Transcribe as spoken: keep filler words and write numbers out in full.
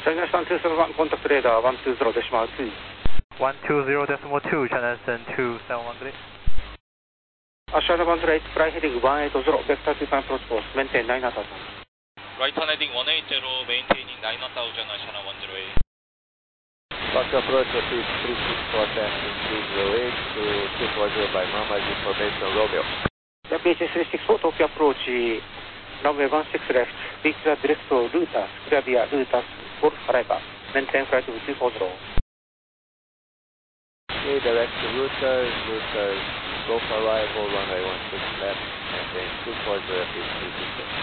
China Sun two seven one, contact radar one two zero decimal two. one two zero decimal two, China Sun two seven one three. China one zero eight, fly heading one eight zero, vector two five approach course, maintain nine thousand. Right hand heading one eight zero, maintaining nine thousand, China one zero eight. Fox approach three six four passing three zero eight to two four zero by Mama's information Romeo. P H three six four, Tokyo approach, runway one six left, reach the direct to Lutas, clear via Lutas, Golf Arriva, maintain flight to two four zero. Okay, direct to Lutas, Lutas, Golf Arrival, runway one six left, maintain two four zero, three six six.